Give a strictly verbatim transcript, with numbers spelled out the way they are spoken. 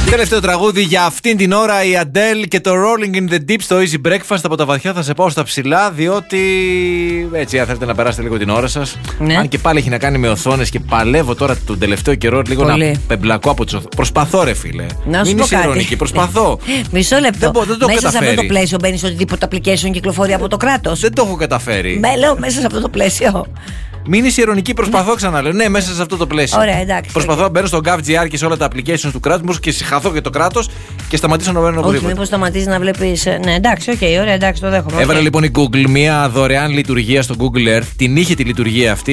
Τελευταίο τραγούδι για αυτήν την ώρα, η Adele και το Rolling in the Deep στο Easy Breakfast. Από τα βαθιά θα σε πάω στα ψηλά, διότι έτσι, αν θέλετε να περάσετε λίγο την ώρα σας. Ναι. Αν και πάλι έχει να κάνει με οθόνες και παλεύω τώρα τον τελευταίο καιρό λίγο πολύ. Να πεμπλακώ από τις οθόνες. Προσπαθώ, ρε φίλε. Να σου Μην πω είσαι κάτι. ηρωνική, προσπαθώ. Μισό λεπτό. Δεν, δεν το μέσα καταφέρει. σε αυτό το πλαίσιο μπαίνει οτιδήποτε application κυκλοφορεί από το κράτος. Δεν το έχω καταφέρει. Με λέω μέσα σε αυτό το πλαίσιο. Μην είσαι ηρωνική, προσπαθώ, ξαναλέω. Ναι, μέσα σε αυτό το πλαίσιο. Ωραία, εντάξει. Προσπαθώ να μπαίνω στο GovGR και σε όλα τα applications του κράτους και συγχαθώ και το κράτος και σταματήσω να μπαίνω οπουδήποτε. Όχι, μήπως σταματήσει να βλέπεις. Ναι, εντάξει, οκ, okay, ωραία, εντάξει, το δέχομαι. Έβαλε okay. λοιπόν η Google μια δωρεάν λειτουργία στο Google Earth, την είχε τη λειτουργία αυτή.